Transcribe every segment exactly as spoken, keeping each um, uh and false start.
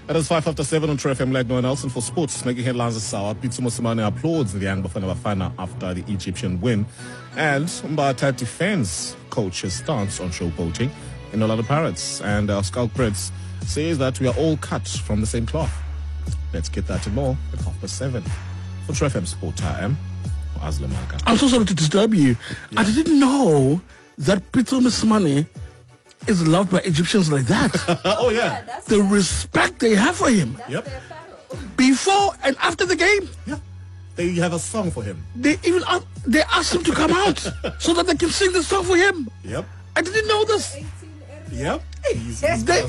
It is five after seven on True F M, like no one else. And for sports, making headlines this hour, Pitso Mosimane applauds the young Bafana Bafana after the Egyptian win. And Mbata defends coach's stance on showboating in Orlando Pirates. And uh, Skull Prince says that we are all cut from the same cloth. Let's get that and more at half past seven. For True F M Sport, I am Aslam Maka. I'm so sorry to disturb you. Yeah. I didn't know that Pitso Mosimane is loved by Egyptians like that. Oh, yeah. yeah the respect they have for him. That's yep. their pharaoh. Before and after the game. Yeah. They have a song for him. They even uh, they asked him to come out so that they can sing the song for him. Yep. I didn't know this. Yep. He's, he's They-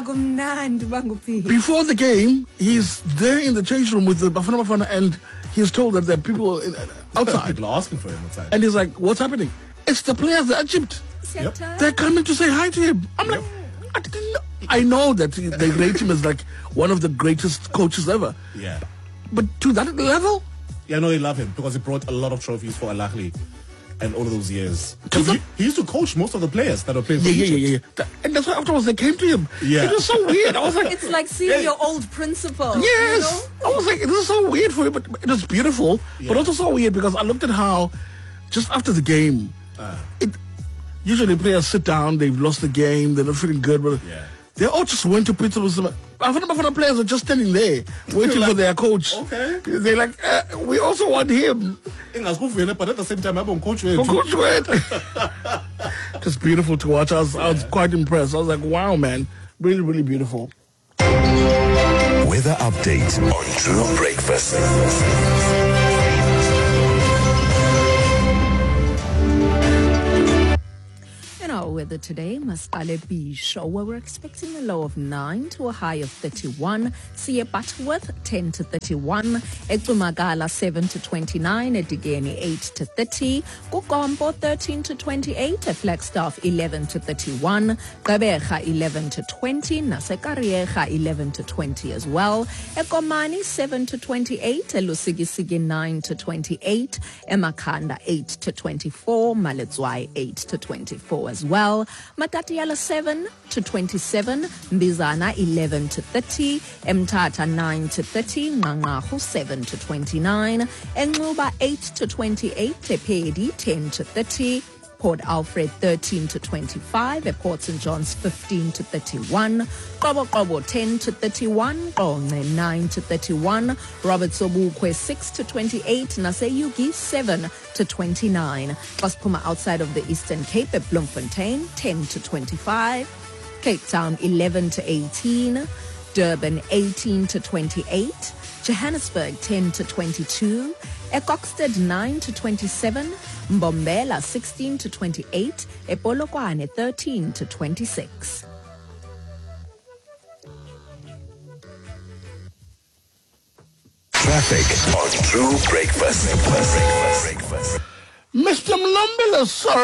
Before the game, he's there in the change room with the Bafana Bafana, and he's told that there are people in, outside. People are asking for him outside. And he's like, what's happening? It's the players of Egypt. Yep. They're coming to say hi to him. I'm like, I didn't know. I know that they rate him as like one of the greatest coaches ever. Yeah. But to that level? Yeah, no, they love him because he brought a lot of trophies for Al Ahly and all of those years. To He, the- he used to coach most of the players that are playing for Yeah, yeah, Egypt. yeah, yeah. That- And that's why afterwards they came to him. Yeah. It was so weird. I was like, It's like seeing your old principal. yes. You know? I was like, this is so weird for him, but it was beautiful. Yeah. But also so weird because I looked at how, just after the game, Uh. it usually players sit down, they've lost the game, they're not feeling good, but Yeah. they all just went to Pitso Mosimane. Bafana Bafana players are just standing there, waiting for their coach. Okay. They're like, uh, we also want him. Ingazikuvela, but at the same time, I'm coach. For Coach Wade. Just beautiful to watch. I was, I was quite impressed. I was like, wow, man. Really, really beautiful. Weather update on True Breakfast. In our weather today, Masqale Bisho, where we're expecting a low of nine to a high of thirty-one. Siye Butterworth, ten to thirty-one. Etumagala, seven to twenty-nine. Edigeni, eight to thirty. Kukombo, thirteen to twenty-eight. Flagstaff, eleven to thirty-one. Gqeberha, eleven to twenty. Nasekariyerha, eleven to twenty as well. Ekomani, seven to twenty-eight. Elusigisigi, nine to twenty-eight. Emakhanda, eight to twenty-four. Maletswai, eight to twenty-four as well. Matatiala, seven to twenty-seven. Mbizana, eleven to thirty. Mtata, nine to thirty. Ngangahu, seven to twenty-nine. Enguba, eight to twenty-eight. Tepedi, ten to thirty. Port Alfred, thirteen to twenty-five. At Port Saint John's, fifteen to thirty-one. Qobo Qobo, ten to thirty-one. Qonce, nine to thirty-one. Robert Sobukwe, six to twenty-eight. Naseyugi, seven to twenty-nine. Paspuma outside of the Eastern Cape at Bloemfontein, ten to twenty-five. Cape Town, eleven to eighteen. Durban, eighteen to twenty-eight. Johannesburg, ten to twenty-two. Ecoxted, nine to twenty-seven. Mbombela, sixteen to twenty-eight. Epolokwane, thirteen to twenty-six. Traffic on True Breakfast. Breakfast. Breakfast. Mister Mlombela,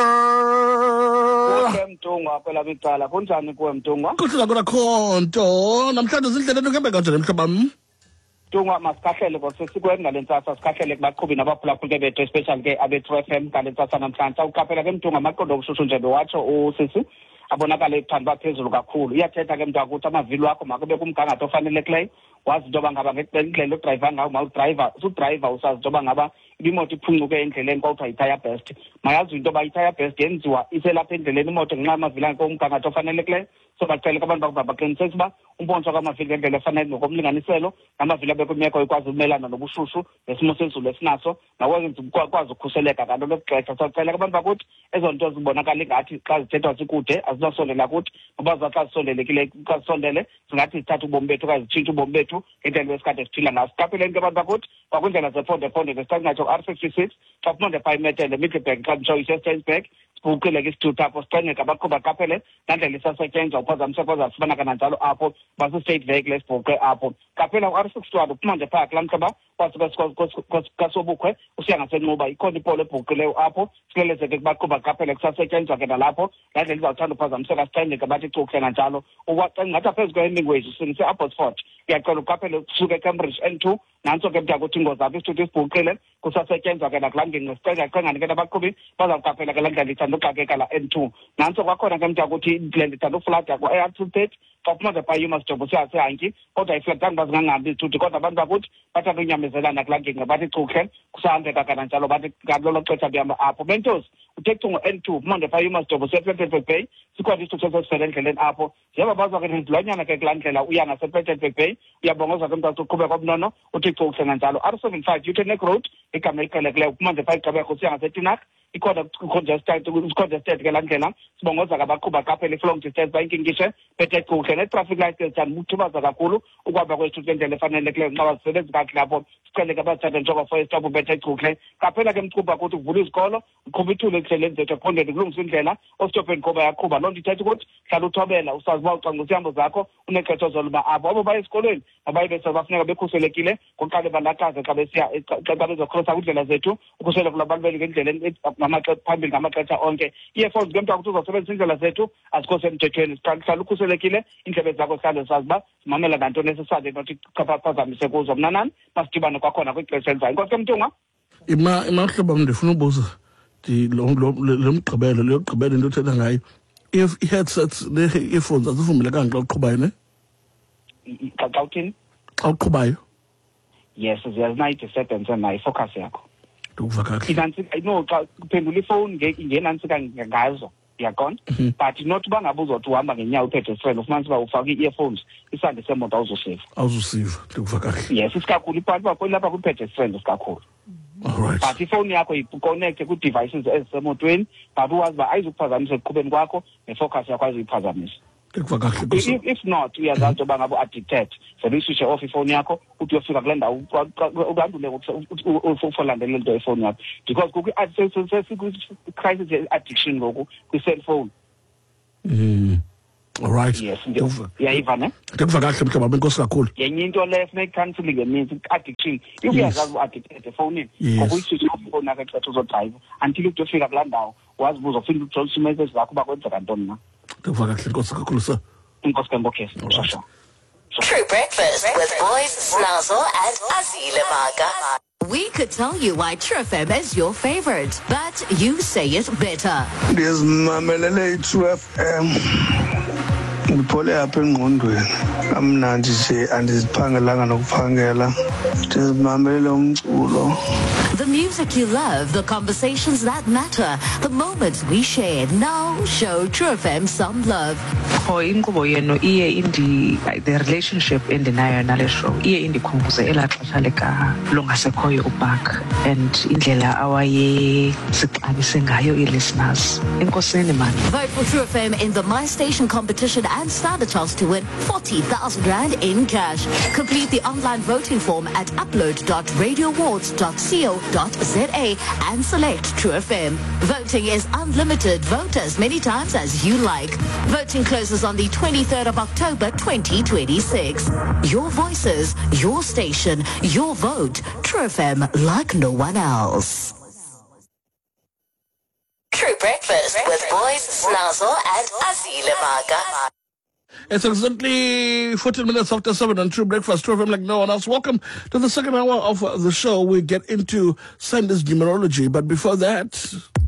sir. Mtungwa phela bicala kunjani kuwe Mtungwa? Kuthula kona khonto. Namhlanje zindlela kuhamba kanjani mhlabam? Mtungwa masikhahlele ngosisikweni ngalentsasa sikhahlele kubaqhubi nabaphulaphuli bethu especially ke abe-True F M ngalentsasa namhlanje. Uqaphela ke Mtungwa amaqondo okushushu nje bewatsho usisi abonakala ekuthanda baphezulu kakhulu. Iyathetha ke mntwana ukuthi amavili wakho makube kumgangatho ofanelekileyo. Wazi into yoba ngaba ngendlela odrayiva ngayo mawudrayiva usudrayiva usazi into yoba ngaba imoto iphuncuke endleleni kwakuthiwa yi-tire burst. Mayazi into yoba i-tire burst yenziwa iselapha endleleni imoto ngenxa yamavili angekho kumgangatho ofanelekileyo. So bacele abantu bakuba baqinisekise uba umpontsho kwamavili ngendlela efanele ngokomlinganiselo namavili abekho imeko ikwazi ukumelana nobushushu nesimo sezulu esinaso nawenza ukwazi ukukhuseleka kanti lokugxesha. Sacela abantu bakuthi ezo nto zibonakala ingathi xa zithethwa sikude azinosondela kuthi ngoba xa zisondelekile xa zisondele zingathi zithatha ubomi bethu okanye zitshintshe ubomi bethu ngendlela besikade esiphila ngaso. Siqapheleni ke abantu bakuthi kwakwindlela zefondefonde ngesithathu R fifty-six xa kumonde phaa imetele Middelburg xa nditsho iseStensburg sibukile ke isithutha apho siqengeka abaqhuba qaphele nandlela isasetyenzwa uphazamiseko ozazifana kananjalo apho basi-state vehicle esibhuqe apho. Qaphela u-R sixty-one uphuma nje phaa kulaa mhlaba kaSobukwe usiya ngasencuba ikhona ipolo ebhuqileyo apho silelezeke kubaqhuba qaphele kusasetyenzwa ke nalapho nandlela izawuthanda uphazamiseka sicengeke bathi cuhle nanjalo ngathi aphezu kwe-ending wage singise-Abbotsford. Uyacela uqaphele kusuke eCambridge N two nanso ke mntakuthi ngozapha isithuthi isibhuqile kusasetyenzwa ke nakulaa ngingqi sicengacengane ke nabaqhubi bazawuqaphela ke laa ndlela ithanda uxakeka la N two nanso kwakhona ke mntakuthi le ndithanda uflada kwa-A R two thirty xa phuma nje phaa yumasjobo siyasehanki kodwa ifladanga bazingangahambi izithuthi kodwa abantu bakuthi bathanda unyamezelana kulaa ngingqi bathi xuhle kusahambeka kananjalo bathi kalolo xesha bihamba apho bentosi uthe chu ngo-N two phuma nje phaa yumasjobo siyasePlettenberg Bay sikhona isithuthi esifele endleleni apho njengoba bazwa ke nezilwanyana ke kulaa ndlela uya ngasePlettenberg Bay uyabongoza ke mntakuthi uqhubeka obunono uthi xuhle kanjalo R seventy-five Utenek Road igama eliqhelekileyo phuma nje phaa igqabeko siya ngaseTinark ikhona congested congested ke laa ndlela sibongoza kabaqhuba qaphela i-long distance bayinkinkishe bethe xuhle ne-traffic lights ezithanda ukuthubaza kakhulu ukuhamba kwesithuthi ngendlela efanelekileyo nxa bazisebenzi kakuhle apho sicele ke bazithathe njengoba for istop bethe xuhle qaphela ke mqhuba ukuthi kuvula izikolo uqhuba ithule endleleni zethu eqondeni kulungisa indlela ostopeni qoba yaqhuba loo nto ithetha ukuthi hlala uthobela usazi uba ucanga isihambo zakho unexesha zoluba apho abo baye esikolweni abaye bese bafuneka bekhuselekile ngoqale balakaze xa besiya xa bezokrosa kwindlela zethu ukhuseleko lwabantu beli ngendleleni ngamaxesha phambili ngamaxesha onke earphones ke mntu ukuthi uzosebenzisa indlela zethu azikho semthethweni hlala ukhuselekile indlebe zakho sihlale sazi uba simamela nantoni esisazi nothi chaphazamise kuzo mnanani masidibane kwakhona kwixesha elizayo inkosi ke mntunga ima imahlobo ndifuna ubuza lo mgqibelo lo gqibelo into ethetha ngayo if i-headsets ne-earphones azivumelekanga xa uqhubayo ne xa uthini xa uqhubayo yes ziyazinayo i-disturbance nayo ifocus yakho ndikuva kakuhle inantsika no xa uphendula ifowuni ngenantsika ngazo uyaqonda but not uba ngabe uzothi uhamba ngenyawo uphethe isifrene ufumanisa uba ufake i-earphones isandi semoto awuzusiva awuzusiva ndikuva kakuhle yes isikakhulu ipanti uba lapha kuphethe isifrene isikakhulu alright but ifowuni yakho iconnecte kwi-devices ezisemotweni but uwazi uba ayizukuphazamisa ekuqhubeni kwakho ne-focus yakho ayizuyiphazamisa ndikuva kakuhle if not uyazazi uba ngabe u-addicted vele uyiswishe off ifowuni yakho uthi uyofika kule ndawo ulandule ufolandelela into ifowuni yakho because kukwi-crisis ye-addiction ngoku kwi-cellphone mm alright yes uyayiva ne ndikuva kakuhle mhlaba inkosi kakhulu yenye into leyo funeka i-counselling emeans i-addiction if uyazazi uba-addicted efowunini ngokuyiswishe off ifowuni yakho xetha uzodrayiva until ude ufika kulaa ndawo wazi uba uzofika ujolisa iimessage zakho uba kwenzeka ntoni na ndikuva kakuhle inkosi kakhulu sir inkosi ke mbokhesi shosho True Breakfast with boys Snazzle and Azile Maga. We could tell you why True F M is your favorite, but you say it better. Ndizimamelele i-True F M. Ndiphole apha engqondweni. Kamnandi nje andiziphangelanga nokuphangela. Ndizimamelele umculo. The music you love, the conversations that matter, the moments we shared. Now show True F M some love. Oh, inkqubo yenu iye indi the relationship endinayo nale show iye indikhumbuze elaa xesha lika longasekhoyo uBark and indlela awaye sixabise ngayo i-listeners. Enkosini man. Vote for True F M in the My Station competition and stand a chance to win forty thousand rand in cash. Complete the online voting form at upload dot radio awards dot co dot za and select True F M. Voting is unlimited. Vote as many times as you like. Voting closes on the twenty-third of October twenty twenty-six. Your voices, your station, your vote. True F M like no one else. True Breakfast with boys Snazzle and Azile Maga. It's exactly fourteen minutes after seven on True Breakfast, True F M like no one else. Welcome to the second hour of the show. We get into Sunday's numerology, but before that...